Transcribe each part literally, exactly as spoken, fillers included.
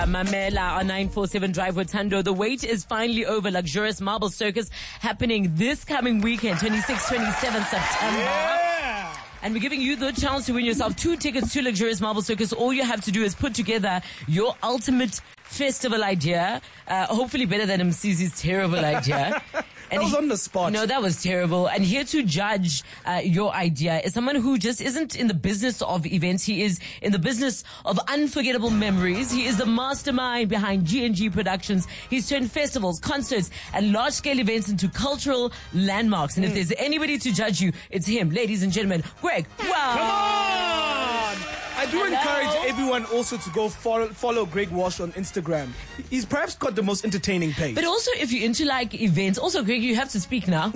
Mamela on nine four seven Drive with Tando. The wait is finally over. Luxurious Marble Circus happening this coming weekend, twenty-sixth, twenty-seventh September. Yeah. And we're giving you the chance to win yourself two tickets to Luxurious Marble Circus. All you have to do is put together your ultimate festival idea. Uh, hopefully better than Msizi's terrible idea. And That was he- on the spot. No, that was terrible. And here to judge uh, your idea is someone who just isn't in the business of events. He is in the business of unforgettable memories. He is the mastermind behind G and G Productions. He's turned festivals, concerts, and large-scale events into cultural landmarks. And if there's anybody to judge you, it's him. Ladies and gentlemen, Greg. Wow. Come on! I do Hello? encourage everyone also to go follow, follow Greg Walsh on Instagram. He's perhaps got the most entertaining page. But also, if you're into like events, also Greg, you have to speak now.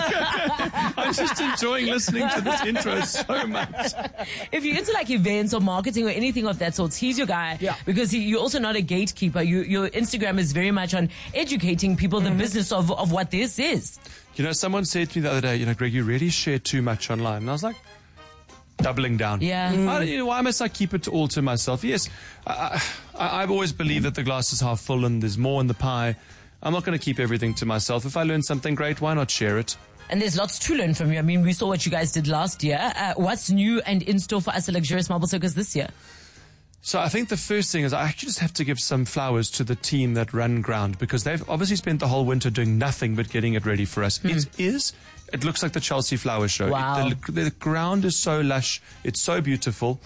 I'm just enjoying listening to this intro so much. If you're into like events or marketing or anything of that sort, he's your guy. Yeah. Because he, you're also not a gatekeeper. You, your Instagram is very much on educating people the business of, of what this is. You know, someone said to me the other day, you know, Greg, you really share too much online. And I was like, doubling down. Yeah. I don't, you know, why must I keep it all to myself? Yes, I, I, I've always believed that the glass is half full and there's more in the pie. I'm not going to keep everything to myself. If I learn something great, why not share it? And there's lots to learn from you. I mean, we saw what you guys did last year. Uh, what's new and in store for us at Luxurious Marble Circus this year? So I think the first thing is I actually just have to give some flowers to the team that run ground, because they've obviously spent the whole winter doing nothing but getting it ready for us. It is, it looks like the Chelsea Flower Show. Wow. It- the, the ground is so lush. It's so beautiful.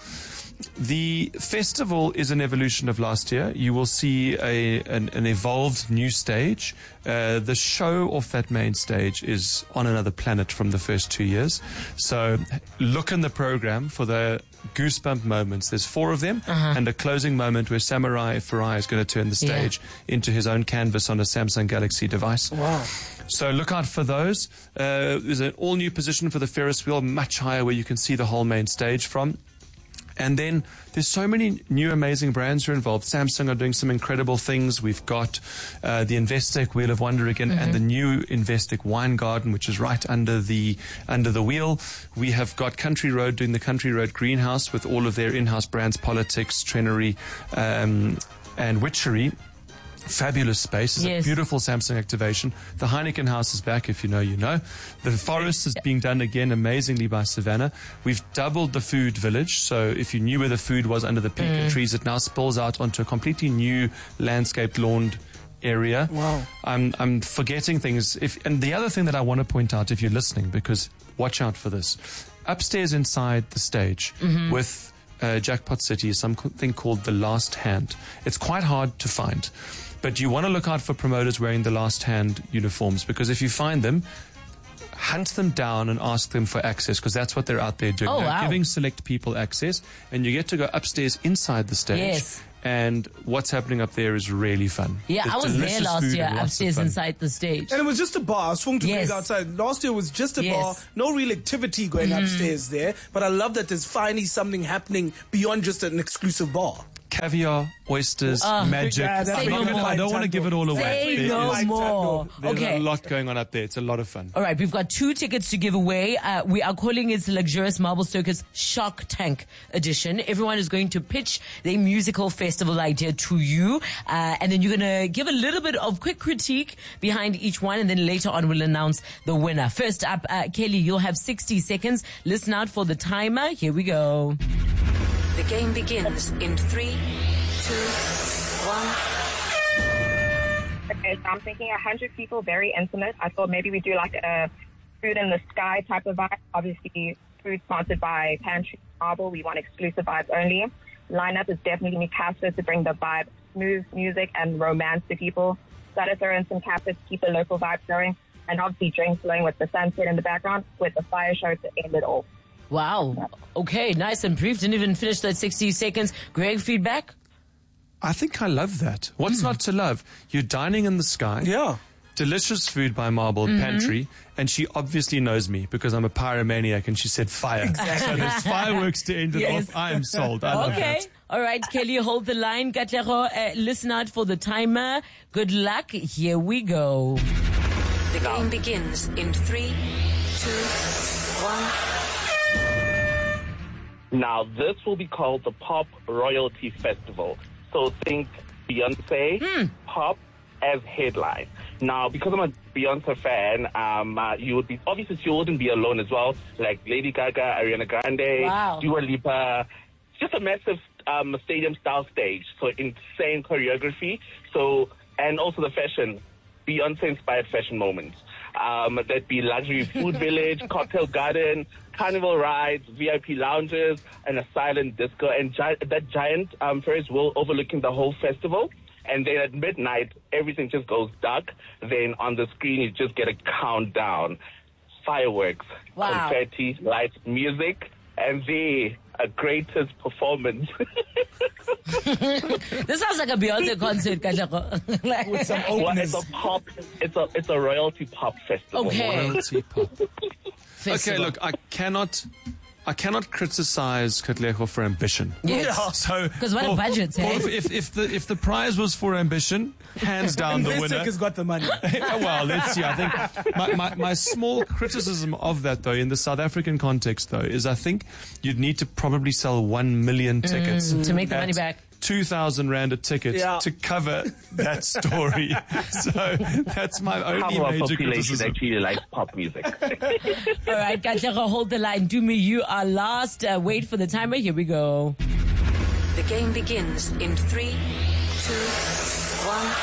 The festival is an evolution of last year. You will see a an, an evolved new stage. Uh, the show off that main stage is on another planet from the first two years. So look in the program for the goosebump moments. There's four of them, and a closing moment where Samurai Farai is going to turn the stage into his own canvas on a Samsung Galaxy device. Wow. So look out for those. Uh, there's an all-new position for the Ferris wheel, much higher, where you can see the whole main stage from. And then there's so many new amazing brands who are involved. Samsung are doing some incredible things. We've got uh, the Investec Wheel of Wonder again, and the new Investec Wine Garden, which is right under the under the wheel. We have got Country Road doing the Country Road Greenhouse with all of their in-house brands, Politics, Trenery, um, and Witchery. Fabulous space. It's Yes. a beautiful Samsung activation. The Heineken House is back, if you know, you know. The forest is being done again amazingly by Savannah. We've doubled the food village, so if you knew where the food was under the pecan trees, it now spills out onto a completely new landscaped lawned area. Wow. I'm I'm forgetting things. If and the other thing that I want to point out, if you're listening, because watch out for this. Upstairs inside the stage with Uh, Jackpot City is something called The Last Hand. It's quite hard to find, but you want to look out for promoters wearing the Last Hand uniforms, because if you find them, hunt them down and ask them for access, because that's what they're out there doing. Oh, they're wow. giving select people access, and you get to go upstairs inside the stage. Yes. And what's happening up there is really fun. Yeah, There's I was there delicious last food year, and lots of upstairs fun. inside the stage. And it was just a bar. I was talking to Yes. Greg outside. Last year was just a Yes. bar. No real activity going upstairs there. But I love that there's finally something happening beyond just an exclusive bar. Caviar, oysters, Oh. magic. Yeah, that's I'm Say not no gonna- more. I don't want to give it all away. Say There no is- more. There's Okay. a lot going on up there. It's a lot of fun. All right, we've got two tickets to give away. Uh, we are calling it Luxurious Marble Circus Shark Tank Edition. Everyone is going to pitch their musical festival idea to you, uh, and then you're going to give a little bit of quick critique behind each one, and then later on we'll announce the winner. First up, uh, Kelly, you'll have sixty seconds. Listen out for the timer. Here we go. The game begins in three, two, one. Okay, so I'm thinking one hundred people, very intimate. I thought maybe we do like a food in the sky type of vibe. Obviously, food sponsored by Pantry Marble. We want exclusive vibes only. Lineup is definitely going to be Casper to bring the vibe, smooth music and romance to people. Gotta throw in some Casper to keep the local vibe going. And obviously drinks flowing with the sunset in the background with the fire show to end it all. Wow. Okay, nice and brief. Didn't even finish that sixty seconds. Greg, feedback? I think I love that. What's not to love? You're dining in the sky. Yeah. Delicious food by Marble Pantry, and she obviously knows me because I'm a pyromaniac, and she said fire. Exactly. So there's fireworks to end it Yes. off. I am sold. I love Okay. that. All right, Kelly, hold the line. Katlego, uh, listen out for the timer. Good luck. Here we go. The game begins in three, two, one. Now, this will be called the Pop Royalty Festival. So think Beyonce, Hmm. pop as headline. Now, because I'm a Beyonce fan, um, uh, you would be, obviously she wouldn't be alone as well, like Lady Gaga, Ariana Grande, Wow. Dua Lipa. Just a massive um, stadium-style stage, so insane choreography. So, and also the fashion, Beyonce-inspired fashion moments. Um, that'd be luxury food village, cocktail garden, carnival rides, V I P lounges, and a silent disco, and gi- that giant um, Ferris wheel overlooking the whole festival. And then at midnight, everything just goes dark. Then on the screen, you just get a countdown, fireworks, Wow. confetti, lights, music, and the a greatest performance. This sounds like a Beyonce concert, Katlego. Like- With some Well, openness. it's a pop. It's a it's a royalty pop festival. Okay. Royalty pop. Okay, Festival. look, I cannot, I cannot criticize Katlego for ambition. Yes. So, 'Cause what a for- budget, for- eh? If, if the if the prize was for ambition, hands down the Investec winner. has got the money. Well, let's see. I think my, my, my small criticism of that, though, in the South African context, though, is I think you'd need to probably sell one million tickets to make the at money back. Two thousand rand a ticket Yeah. to cover that story. So that's my Half only of our major population criticism. actually likes pop music. All right, Katlego, hold the line. Do me, you are last. Uh, wait for the timer. Here we go. The game begins in three, two, one.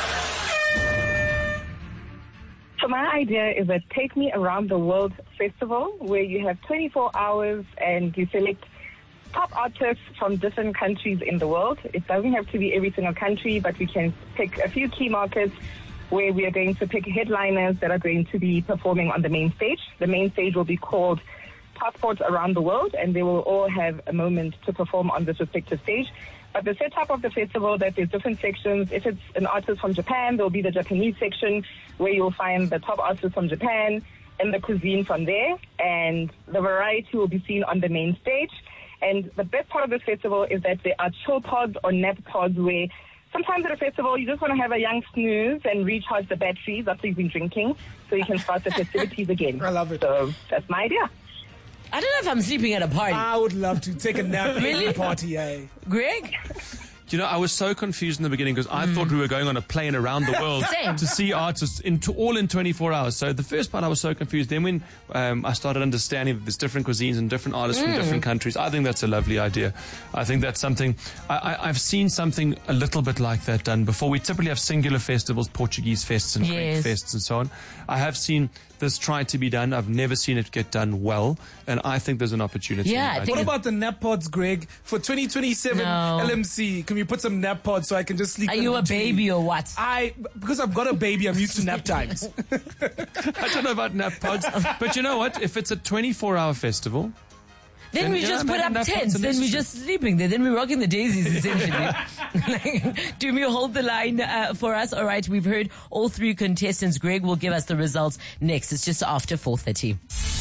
So my idea is a Take Me Around the World festival where you have twenty-four hours and you select top artists from different countries in the world. It doesn't have to be every single country, but we can pick a few key markets where we are going to pick headliners that are going to be performing on the main stage. The main stage will be called Passports Around the World, and they will all have a moment to perform on this respective stage. But the setup of the festival, that there's different sections. If it's an artist from Japan, there'll be the Japanese section where you'll find the top artists from Japan and the cuisine from there, and the variety will be seen on the main stage. And the best part of this festival is that there are chill pods or nap pods where sometimes at a festival you just want to have a young snooze and recharge the batteries after you've been drinking so you can start the festivities again. I love it. So that's my idea. I don't know if I'm sleeping at a party. I would love to take a nap Really? at a party, eh? Greg? You know, I was so confused in the beginning because I thought we were going on a plane around the world Same. to see artists in all in twenty-four hours. So the first part I was so confused. Then when um, I started understanding that there's different cuisines and different artists from different countries, I think that's a lovely idea. I think that's something, I, I, I've seen something a little bit like that done before. We typically have singular festivals, Portuguese fests and Yes. Greek fests and so on. I have seen this tried to be done. I've never seen it get done well. And I think there's an opportunity. Yeah, I in that. think What about the nap pods, Greg? For twenty twenty-seven No. L M C, can we put some nap pods so I can just sleep Are in you a between? baby or what? I, because I've got a baby, I'm used to nap times. I don't know about nap pods, but you know what? If it's a twenty-four hour festival, Then Then, we yeah, just put maybe up nap pods tents. are Then we're necessary. just sleeping there. Then we're rocking the daisies, essentially. Like, do me hold the line uh, for us? All right, we've heard all three contestants. Greg will give us the results next. It's just after four thirty.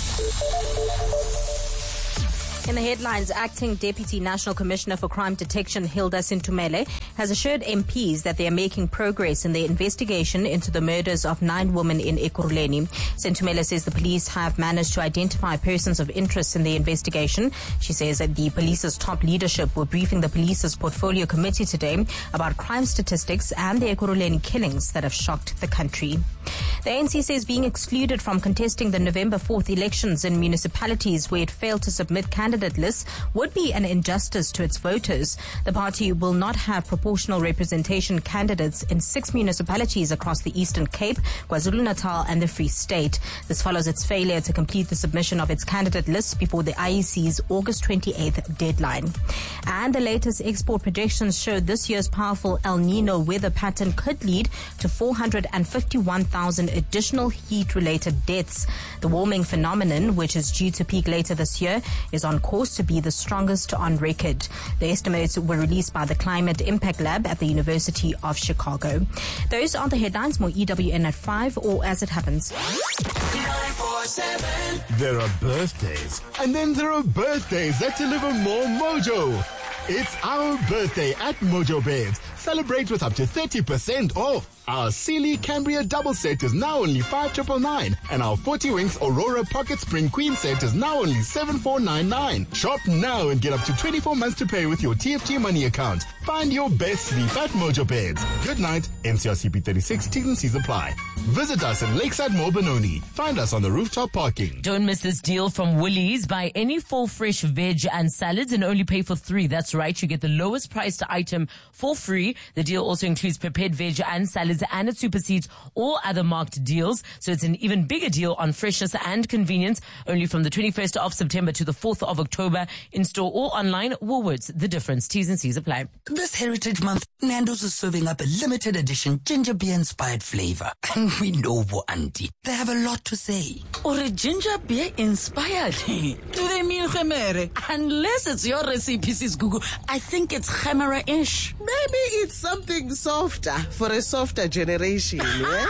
In the headlines, Acting Deputy National Commissioner for Crime Detection Hilda Sintumele has assured M Ps that they are making progress in their investigation into the murders of nine women in Ekurhuleni. Sintumele says the police have managed to identify persons of interest in the investigation. She says that the police's top leadership were briefing the police's portfolio committee today about crime statistics and the Ekurhuleni killings that have shocked the country. The A N C says being excluded from contesting the November fourth elections in municipalities where it failed to submit candidate lists would be an injustice to its voters. The party will not have proportional representation candidates in six municipalities across the Eastern Cape, KwaZulu-Natal and the Free State. This follows its failure to complete the submission of its candidate lists before the I E C's August twenty-eighth deadline. And the latest export projections show this year's powerful El Nino weather pattern could lead to four hundred fifty-one thousand additional heat-related deaths. The warming phenomenon, which is due to peak later this year, is on course to be the strongest on record. The estimates were released by the Climate Impact Lab at the University of Chicago. Those are the headlines. More E W N at five, or as it happens. There are birthdays, and then there are birthdays that deliver more mojo. It's our birthday at Mojo Beds. Celebrate with up to thirty percent off. Our Sealy Cambria double set is now only five nine nine nine, and our forty Winks Aurora Pocket Spring Queen set is now only seven four nine nine. Shop now and get up to twenty-four months to pay with your T F G Money account. Find your best sleep at Mojo Beds. Good night. N C R C P thirty-six, T's and C's apply. Visit us in Lakeside Mall, Benoni. Find us on the rooftop parking. Don't miss this deal from Woolies. Buy any four fresh veg and salads and only pay for three. That's right. You get the lowest priced item for free. The deal also includes prepared veg and salads, and it supersedes all other marked deals. So it's an even bigger deal on freshness and convenience. Only from the twenty-first of September to the fourth of October. In store or online. Woolworths. The difference. T's and C's apply. This Heritage Month, Nando's is serving up a limited edition ginger beer inspired flavor. And we know what, Auntie. They have a lot to say. Or a ginger beer inspired? Do they mean Gemere? Unless it's your recipe, Sis Gugu. I think it's Gemere-ish. Maybe it's something softer for a softer generation, yeah?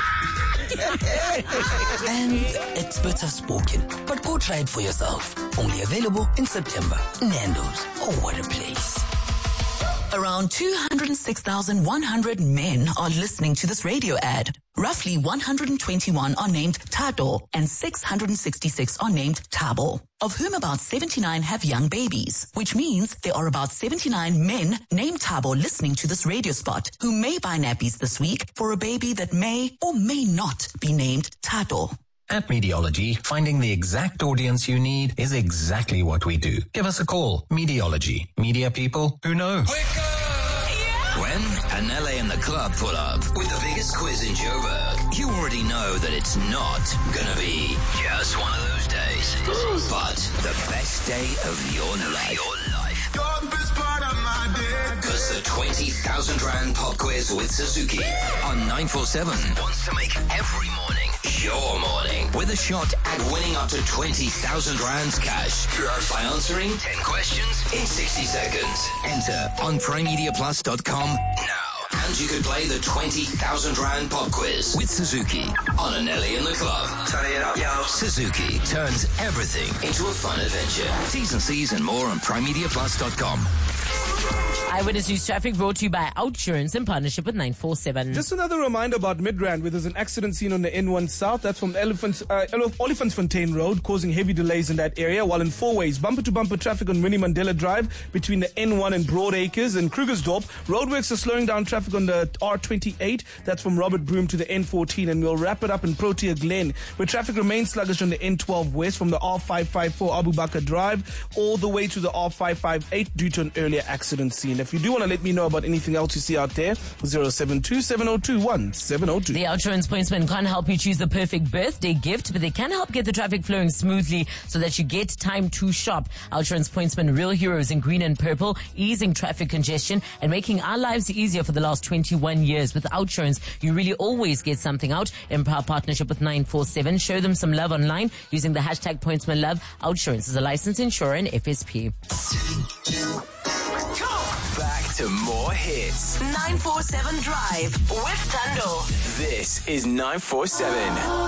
And experts have spoken. But go try it for yourself. Only available in September. Nando's. Oh, what a place. Around two hundred six thousand one hundred men are listening to this radio ad. Roughly one hundred twenty-one are named Tado and six hundred sixty-six are named Tabo, of whom about seventy-nine have young babies, which means there are about seventy-nine men named Tabo listening to this radio spot who may buy nappies this week for a baby that may or may not be named Tado. At Mediology, finding the exact audience you need is exactly what we do. Give us a call. Mediology. Media people who know. When Anele and the club pull up with the biggest quiz in Joburg, you already know that it's not gonna be just one of those days, but the best day of your life. Your life. Because the twenty thousand Rand pop quiz with Suzuki on nine four seven wants to make every morning your morning with a shot at winning up to twenty thousand Rands cash by answering ten questions in sixty seconds. Enter on prime media plus dot com now. And you could play the twenty thousand Rand pop quiz with Suzuki on Anele and the club. Turn it up, yo. Suzuki turns everything into a fun adventure. T's and C's and more on prime media plus dot com. Eyewitness News Traffic brought to you by Outsurance in partnership with nine four seven. Just another reminder about Midrand, where there's an accident scene on the N one South. That's from Elephants, uh, Olifantsfontein Road, causing heavy delays in that area. While in four ways, bumper-to-bumper traffic on Winnie Mandela Drive between the N one and Broadacres and Krugersdorp. Roadworks are slowing down traffic on the R twenty-eight. That's from Robert Broom to the N fourteen. And we'll wrap it up in Protea Glen, where traffic remains sluggish on the N twelve West from the R five five four Abu Bakr Drive all the way to the R five five eight due to an earlier accident scene. If you do want to let me know about anything else you see out there, zero seven two, seven zero two, one seven zero two. The Outsurance Pointsman can't help you choose the perfect birthday gift, but they can help get the traffic flowing smoothly so that you get time to shop. Outsurance Pointsman, real heroes in green and purple, easing traffic congestion and making our lives easier for the last twenty-one years. With Outsurance, you really always get something out. In partnership with nine four seven, show them some love online using the hashtag PointsmanLove. Outsurance is a licensed insurer and F S P. Back to more hits. nine four seven Drive with Tando. This is nine four seven.